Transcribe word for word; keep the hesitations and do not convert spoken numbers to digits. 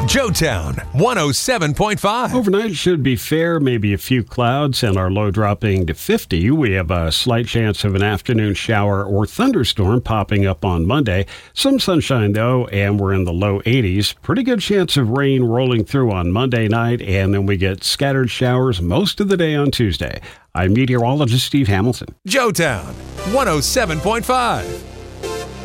Joetown one oh seven point five. Overnight should be fair, maybe a few clouds, and our low dropping to fifty. We have a slight chance of an afternoon shower or thunderstorm popping up on Monday. Some sunshine, though, and we're in the low eighties. Pretty good chance of rain rolling through on Monday night, and then we get scattered showers most of the day on Tuesday. I'm meteorologist Steve Hamilton. Joetown one oh seven point five.